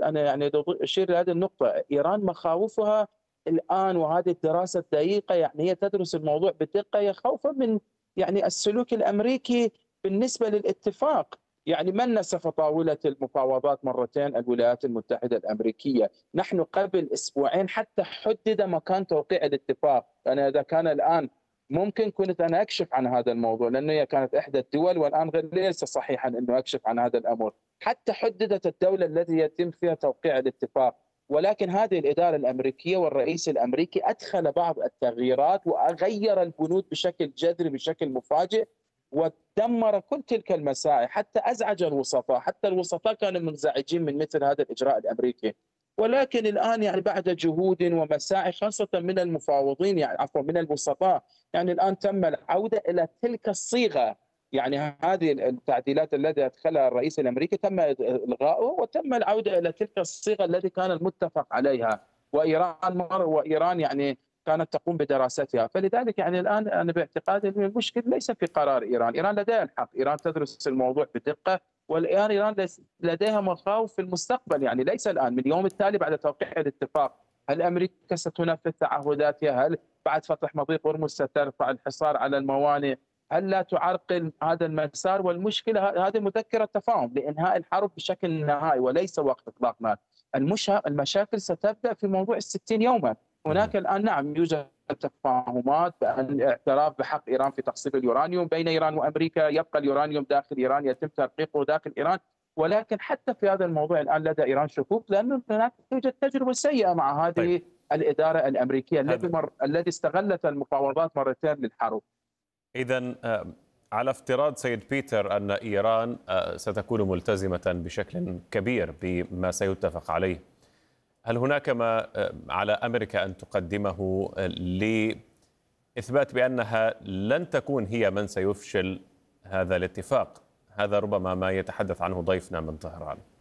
أنا يعني أشير لهذه النقطة. إيران مخاوفها الآن، وهذه الدراسة الدقيقة يعني هي تدرس الموضوع بدقة، هي خوفا من يعني السلوك الأمريكي بالنسبة للاتفاق. يعني من نسف طاولة المفاوضات مرتين الولايات المتحدة الأمريكية. نحن قبل أسبوعين حتى حدد مكان توقيع الاتفاق. أنا إذا كان الآن ممكن كنت أنا أكشف عن هذا الموضوع، لأنه هي كانت إحدى الدول، والآن ليس صحيحا أنه أكشف عن هذا الأمر. حتى حددت الدولة التي يتم فيها توقيع الاتفاق، ولكن هذه الإدارة الأمريكية والرئيس الأمريكي أدخل بعض التغييرات وغير البنود بشكل جذري بشكل مفاجئ، ودمر كل تلك المساعي، حتى أزعج الوسطاء. حتى الوسطاء كانوا منزعجين من مثل هذا الإجراء الأمريكي. ولكن الآن يعني بعد جهود ومساعي خاصة من المفاوضين، يعني عفوا من الوسطاء، يعني الآن تم العودة إلى تلك الصيغة. يعني هذه التعديلات التي أدخلها الرئيس الأمريكي تم إلغاؤه، وتم العودة إلى تلك الصيغة التي كان المتفق عليها. وإيران يعني كانت تقوم بدراستها. فلذلك يعني الآن أنا باعتقادي المشكلة ليس في قرار إيران. إيران لديها الحق، إيران تدرس الموضوع بدقة، والآن إيران لديها مخاوف في المستقبل، يعني ليس الآن، من اليوم التالي بعد توقيع الاتفاق. هل أمريكا ستنفذ تعهداتها؟ هل بعد فتح مضيق هرمز سترفع الحصار على الموانئ؟ هل لا تعرقل هذا المسار؟ والمشكلة هذه مذكرة تفاهم لإنهاء الحرب بشكل نهائي وليس وقت إطلاق نار. المشاكل ستبدأ في موضوع الستين يوما. هناك الآن نعم يوجد تفاهمات بأن الاعتراف بحق إيران في تقصير اليورانيوم بين إيران وأمريكا، يبقى اليورانيوم داخل إيران، يتم ترقيقه داخل إيران. ولكن حتى في هذا الموضوع الآن لدى إيران شكوك، لأن هناك توجد تجربة سيئة مع طيب. هذه الإدارة الأمريكية التي استغلت المفاوضات مرتين للحرب. إذن على افتراض سيد بيتر أن إيران ستكون ملتزمة بشكل كبير بما سيتفق عليه، هل هناك ما على أمريكا أن تقدمه لإثبات بأنها لن تكون هي من سيفشل هذا الاتفاق؟ هذا ربما ما يتحدث عنه ضيفنا من طهران.